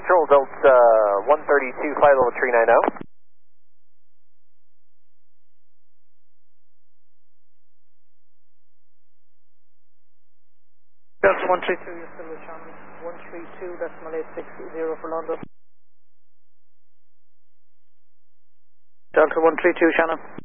Control, Delta 132, flight level 390. Delta 132, you're still with channel 132.860 for London. Delta 132, Shannon.